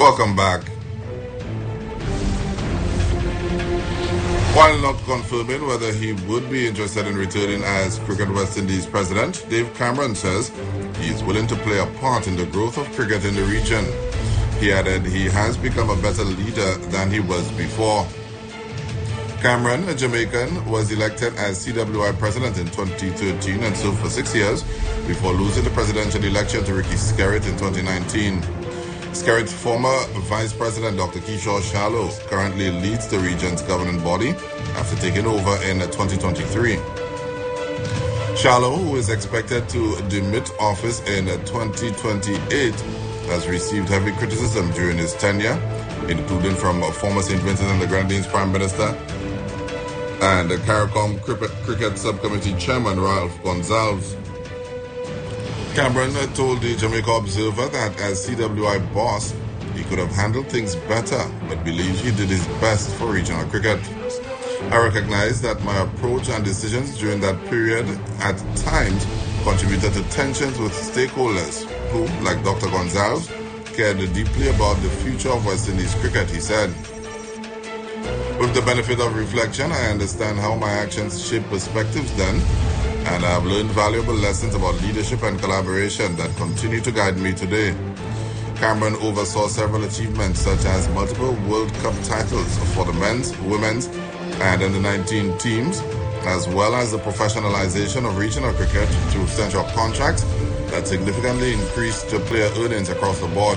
Welcome back. While not confirming whether he would be interested in returning as Cricket West Indies president, Dave Cameron says he is willing to play a part in the growth of cricket in the region. He added he has become a better leader than he was before. Cameron, a Jamaican, was elected as CWI president in 2013 and served for 6 years before losing the presidential election to Ricky Skerritt in 2019. Skerritt's former Vice President Dr. Kishore Shallow currently leads the region's governing body after taking over in 2023. Shallow, who is expected to demit office in 2028, has received heavy criticism during his tenure, including from former St. Vincent and the Grenadines Prime Minister and the CARICOM Cricket Subcommittee Chairman Ralph Gonsalves. Cameron told the Jamaica Observer that as CWI boss, he could have handled things better, but believes he did his best for regional cricket. I recognize that my approach and decisions during that period at times contributed to tensions with stakeholders who, like Dr. Gonsalves, cared deeply about the future of West Indies cricket, he said. With the benefit of reflection, I understand how my actions shaped perspectives then, and I have learned valuable lessons about leadership and collaboration that continue to guide me today. Cameron oversaw several achievements such as multiple World Cup titles for the men's, women's, and under-19 teams, as well as the professionalization of regional cricket through central contracts that significantly increased player earnings across the board.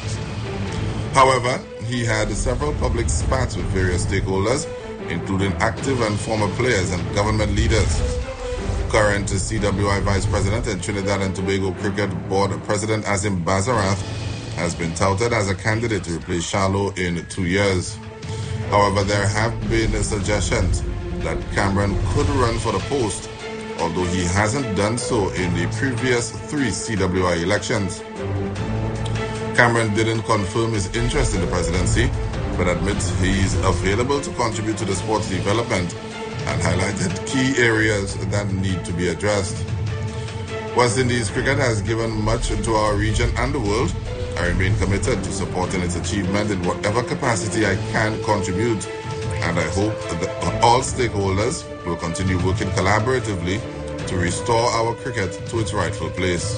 However, he had several public spats with various stakeholders, including active and former players and government leaders. Current CWI Vice President and Trinidad and Tobago Cricket Board President Azim Bazarath has been touted as a candidate to replace Shallow in 2 years. However, there have been suggestions that Cameron could run for the post, although he hasn't done so in the previous 3 CWI elections. Cameron didn't confirm his interest in the presidency, but admits he's available to contribute to the sport's development and highlighted key areas that need to be addressed. West Indies cricket has given much to our region and the world. I remain committed to supporting its achievement in whatever capacity I can contribute, and I hope that all stakeholders will continue working collaboratively to restore our cricket to its rightful place.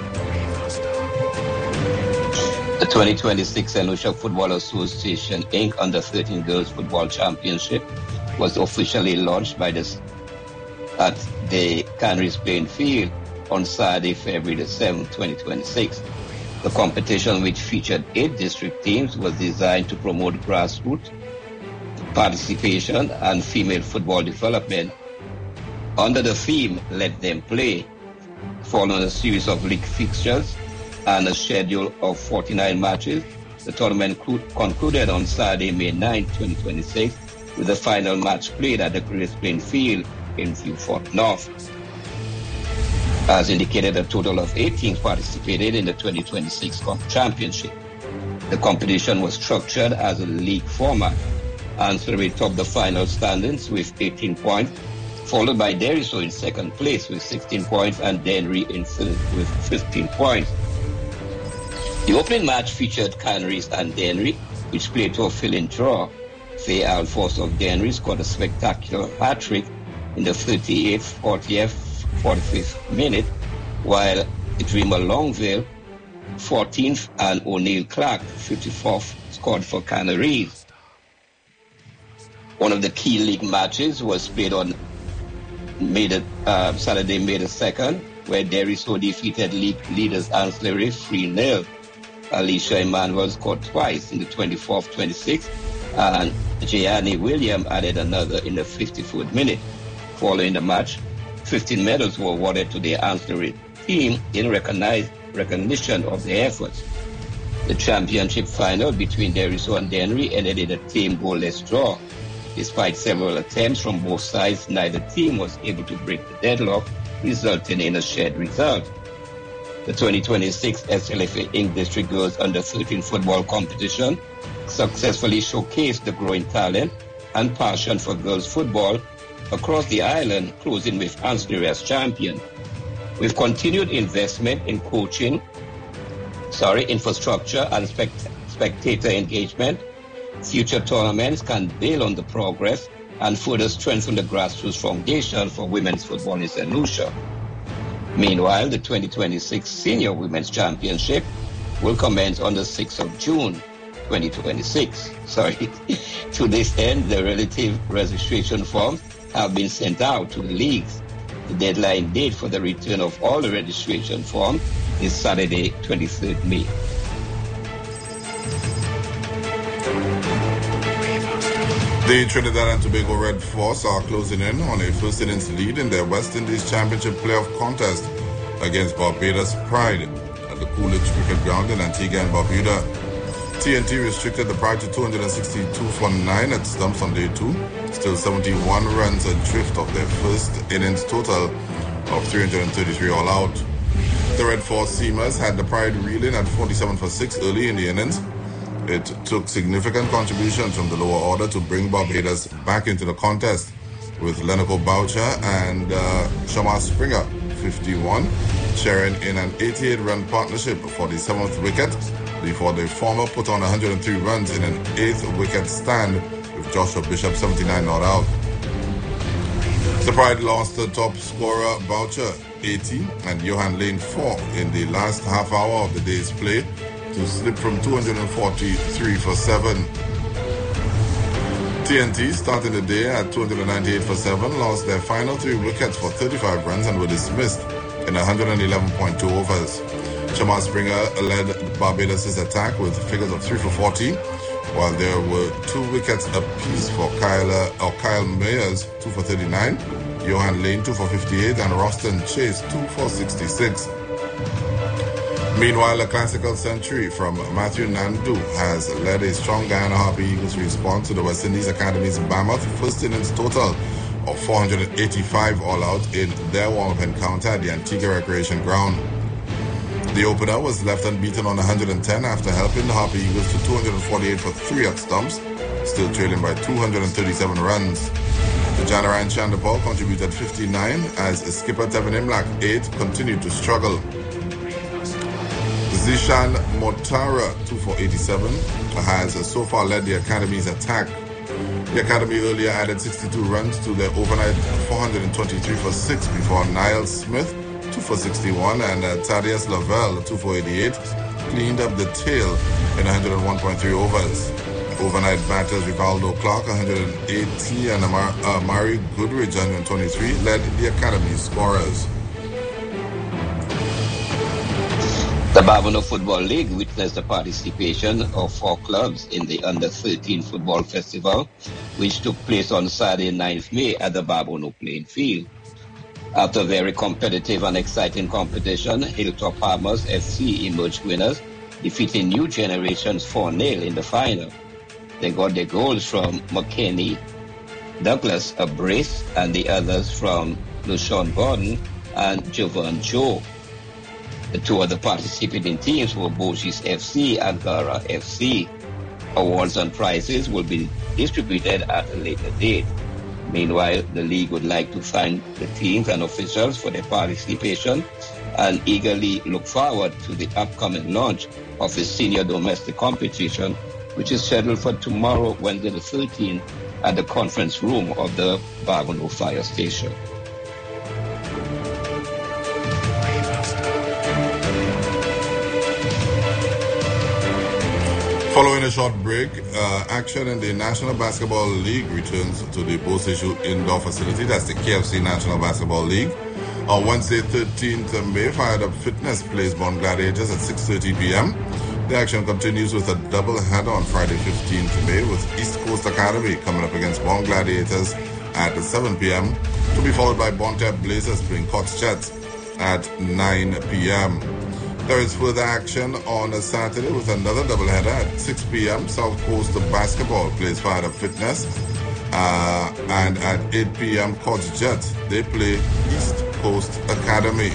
The 2026 St. Lucia Football Association Inc. Under-13 Girls Football Championship was officially launched at the Canaries Playing Field on Saturday, February 7, 2026. The competition, which featured 8 district teams, was designed to promote grassroots participation and female football development. Under the theme, Let Them Play, following a series of league fixtures and a schedule of 49 matches, the tournament concluded on Saturday, May 9, 2026, with the final match played at the Canaries Playing Field in Beaufort North. As indicated, a total of 8 teams participated in the 2026 championship. The competition was structured as a league format. Ancillary topped the final standings with 18 points, followed by Deriso in second place with 16 points and Dennery in third with 15 points. The opening match featured Canaries and Dennery, which played to a fill-in draw. Faye Alforce of Dennery scored a spectacular hat-trick in the 38th, 40th, 45th minute, while Dreamer Longville, 14th, and O'Neill Clark, 54th, scored for Canaries. One of the key league matches was played on Saturday, May the 2nd, where Deriso defeated league leaders Ancillary 3-0. Alicia Emmanuel scored twice in the 24th, 26th, and Jayani William added another in the 54th minute. Following the match, 15 medals were awarded to the Ancillary team in recognition of their efforts. The championship final between Deriso and Dennery ended in a team goalless draw. Despite several attempts from both sides, neither team was able to break the deadlock, resulting in a shared result. The 2026 SLFA Inc. District Girls Under-13 football competition successfully showcased the growing talent and passion for girls football across the island, closing with Ancillary as champion. With continued investment in coaching, infrastructure and spectator engagement, future tournaments can build on the progress and further strengthen the grassroots foundation for women's football in St. Lucia. Meanwhile, the 2026 Senior Women's Championship will commence on the 6th of June 2026. To this end, the relative registration forms have been sent out to the leagues. The deadline date for the return of all the registration forms is Saturday, 23rd May. The Trinidad and Tobago Red Force are closing in on a first innings lead in their West Indies Championship playoff contest against Barbados Pride at the Coolidge Cricket Ground in Antigua and Barbuda. TNT restricted the Pride to 262 for 9 at stumps on day 2, still 71 runs adrift of their first innings total of 333 all out. The Red Force Seamers had the Pride reeling at 47 for 6 early in the innings. It took significant contributions from the lower order to bring Barbados back into the contest, with Lenico Boucher and Shamar Springer, 51, sharing in an 88-run partnership for the 7th wicket, before the former put on 103 runs in an 8th wicket stand, with Joshua Bishop, 79, not out. The Pride lost the top scorer Boucher, 80, and Johan Lane, 4 in the last half hour of the day's play, to slip from 243 for 7. TNT, starting the day at 298 for 7, lost their final 3 wickets for 35 runs and were dismissed in 111.2 overs. Shamar Springer led Barbados' attack with figures of 3 for 40, while there were 2 wickets apiece for Kyle Mayers, 2 for 39, Johan Lane, 2 for 58, and Roston Chase, 2 for 66. Meanwhile, a classical century from Matthew Nandu has led a strong Guyana Harpy Eagles response to the West Indies Academy's mammoth first innings total of 485 all out in their warm-up encounter at the Antigua Recreation Ground. The opener was left unbeaten on 110 after helping the Harpy Eagles to 248 for 3 at stumps, still trailing by 237 runs. The Janaran Chandapal contributed 59 as skipper Tevin Imlak, 8, continued to struggle. Zishan Motara, 2 for 87, has so far led the Academy's attack. The Academy earlier added 62 runs to their overnight 423 for 6 before Niles Smith, 2 for 61, and Thaddeus Lavelle, 2 for 88, cleaned up the tail in 101.3 overs. Overnight batters Rivaldo Clark, 180, and Amari Goodrich, 123, led the Academy's scorers. The Bavano Football League witnessed the participation of 4 clubs in the Under-13 Football Festival, which took place on Saturday, 9th May at the Bavano playing field. After a very competitive and exciting competition, Hilltop Hammers FC emerged winners, defeating New Generations 4-0 in the final. They got their goals from McKinney, Douglas Abrace, and the others from LaShawn Gordon and Jovan Joe. The 2 other participating teams were Boshis FC and Gara FC. Awards and prizes will be distributed at a later date. Meanwhile, the league would like to thank the teams and officials for their participation and eagerly look forward to the upcoming launch of the senior domestic competition, which is scheduled for tomorrow, Wednesday the 13th, at the conference room of the Bavano Fire Station. Following a short break, action in the National Basketball League returns to the Bosishu Indoor Facility. That's the KFC National Basketball League. On Wednesday, 13th May, Fired Up Fitness plays Bond Gladiators at 6:30 p.m. The action continues with a double-header on Friday, 15th May, with East Coast Academy coming up against Bond Gladiators at 7 p.m. to be followed by Bontep Blazers playing Cox Jets at 9 p.m. There is further action on a Saturday with another doubleheader at 6 p.m. South Coast Basketball plays Fired Up Fitness. And at 8 p.m. Cox Jets, they play East Coast Academy.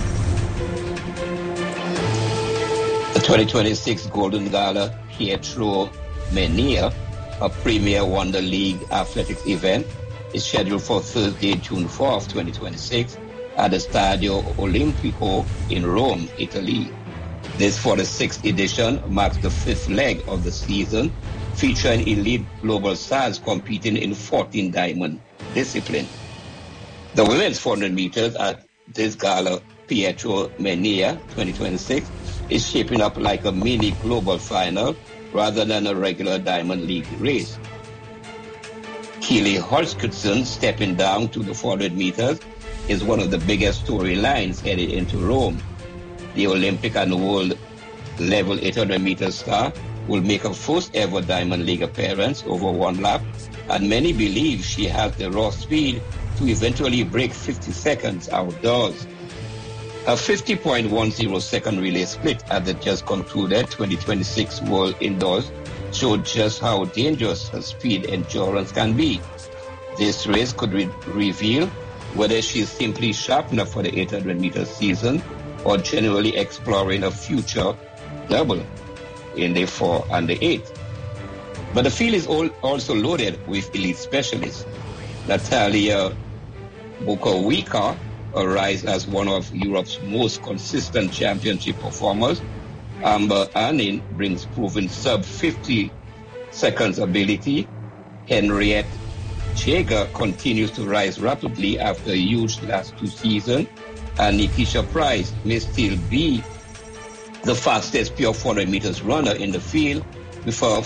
The 2026 Golden Gala Pietro Mania, a Premier Wonder League athletics event, is scheduled for Thursday, June 4th, 2026 at the Stadio Olimpico in Rome, Italy. This 46th edition marks the fifth leg of the season, featuring elite global stars competing in 14 diamond disciplines. The women's 400 meters at this gala, Pietro Mania 2026, is shaping up like a mini global final rather than a regular Diamond League race. Keely Hodgkinson stepping down to the 400 meters is one of the biggest storylines headed into Rome. The Olympic and world level 800 meter star will make her first ever Diamond League appearance over one lap, and many believe she has the raw speed to eventually break 50 seconds outdoors. A 50.10 second relay split at the just concluded 2026 World Indoors showed just how dangerous her speed endurance can be. This race could reveal whether she is simply sharp enough for the 800 meter season or generally exploring a future double in the 4 and the 8. But the field is also loaded with elite specialists. Natalia Bukowica arrives as one of Europe's most consistent championship performers. Amber Annin brings proven sub-50 seconds ability. Henriette Jaeger continues to rise rapidly after a huge last 2 seasons. And Nikisha Price may still be the fastest pure 400 meters runner in the field with a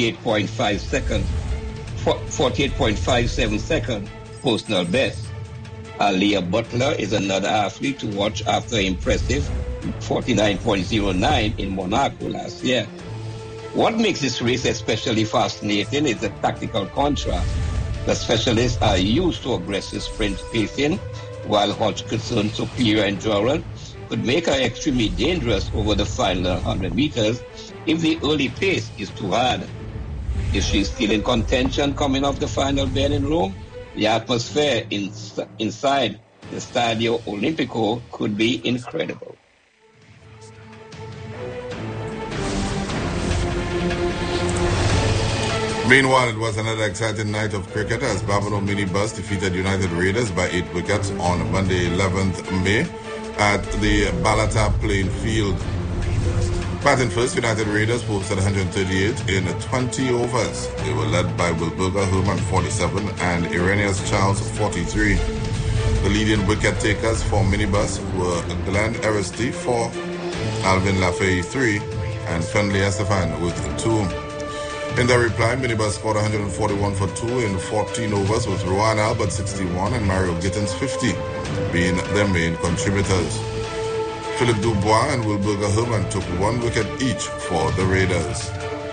48.57 second personal best. Aliyah Butler is another athlete to watch after impressive 49.09 in Monaco last year. What makes this race especially fascinating is the tactical contrast. The specialists are used to aggressive sprint pacing, while Hodgkinson's superior endurance could make her extremely dangerous over the final 100 meters if the early pace is too hard. If she's still in contention coming off the final bend in Rome, the atmosphere inside the Stadio Olimpico could be incredible. Meanwhile, it was another exciting night of cricket as Babylon Minibus defeated United Raiders by 8 wickets on Monday 11th May at the Balata playing field. Batting first, United Raiders posted 138 in 20 overs. They were led by Wilberger Herman 47 and Irenaeus Charles 43. The leading wicket takers for Minibus were Glenn Erasty 4, Alvin Lafay 3, and Fenley Estefan with 2. In their reply, Minibus scored 141 for 2 in 14 overs with Rowan Albert 61 and Mario Gittins 50 being their main contributors. Philip Dubois and Wilberger Herman took 1 wicket each for the Raiders.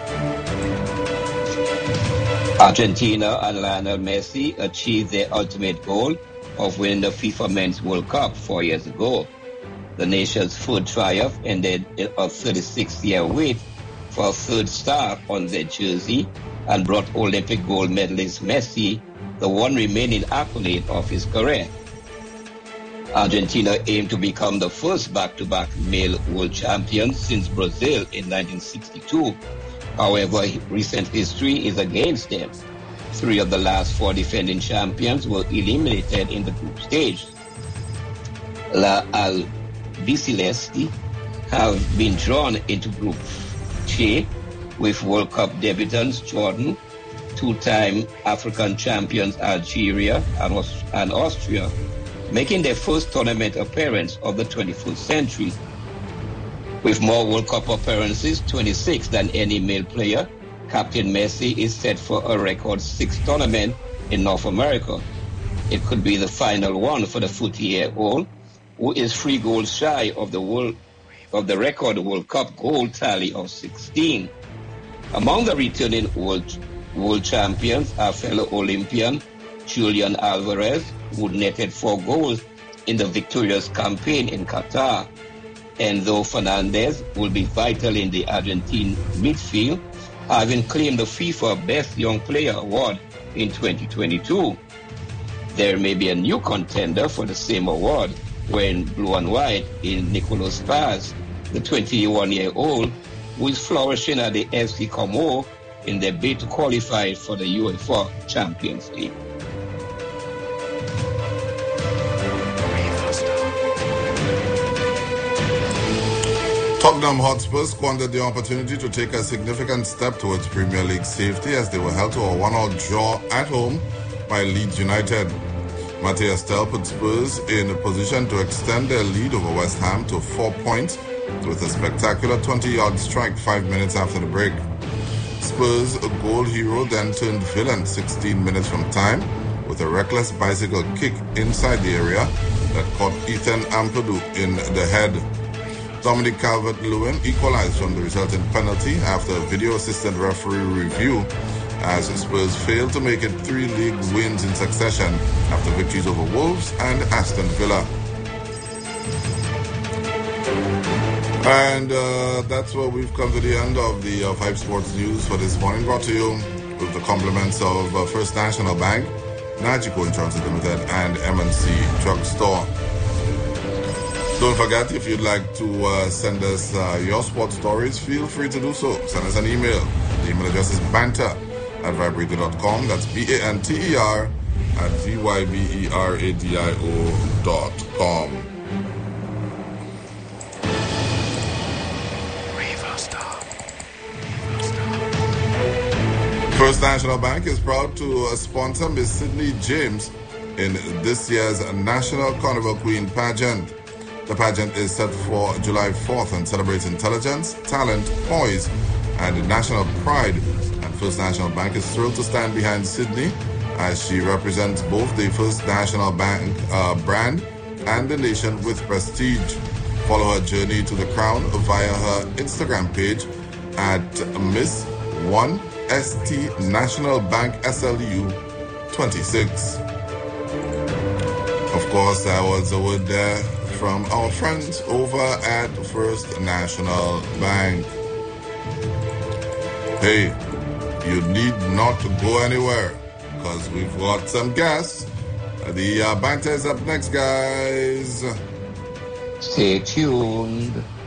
Argentina and Lionel Messi achieved their ultimate goal of winning the FIFA Men's World Cup 4 years ago. The nation's third triumph ended a 36-year wait for a third star on their jersey and brought Olympic gold medalist Messi the one remaining accolade of his career. Argentina aimed to become the first back-to-back male world champion since Brazil in 1962. However, recent history is against them. 3 of the last 4 defending champions were eliminated in the group stage. La Albiceleste have been drawn into Group J with World Cup debutants Jordan, 2-time African champions Algeria and Austria, making their first tournament appearance of the 21st century. With more World Cup appearances, 26, than any male player, Captain Messi is set for a record 6th tournament in North America. It could be the final one for the 40-year-old, who is 3 goals shy of the record World Cup goal tally of 16. Among the returning world champions are fellow Olympian Julian Alvarez, who netted 4 goals in the victorious campaign in Qatar. Enzo Fernandez will be vital in the Argentine midfield, having claimed the FIFA Best Young Player award in 2022. There may be a new contender for the same award wearing blue and white in Nicolas Paz, the 21-year-old who is flourishing at the FC Como in their bid to qualify for the UEFA Champions League. Tottenham Tottenham Hotspur squandered the opportunity to take a significant step towards Premier League safety as they were held to a 1-1 draw at home by Leeds United. Matthias Tel put Spurs in a position to extend their lead over West Ham to 4 points with a spectacular 20-yard strike 5 minutes after the break. Spurs' goal hero then turned villain 16 minutes from time with a reckless bicycle kick inside the area that caught Ethan Ampadu in the head. Dominic Calvert-Lewin equalized from the resulting penalty after a video-assisted referee review as Spurs failed to make it 3 league wins in succession after victories over Wolves and Aston Villa. And that's where we've come to the end of the 5 Sports News for this morning, brought to you with the compliments of First National Bank, Nagico Insurance Limited, and M&C Drug Store. Don't forget, if you'd like to send us your sports stories, feel free to do so. Send us an email. The email address is banter@vibradio.com. That's BANTER@VYBERADIO.com. First National Bank is proud to sponsor Miss Sydney James in this year's National Carnival Queen pageant. The pageant is set for July 4th and celebrates intelligence, talent, poise, and national pride. And First National Bank is thrilled to stand behind Sydney as she represents both the First National Bank brand and the nation with prestige. Follow her journey to the crown via her Instagram page at Miss 1ST National Bank SLU 26. Of course, that was a word there from our friends over at First National Bank. Hey, you need not to go anywhere because we've got some guests. The banter is up next, guys. Stay tuned.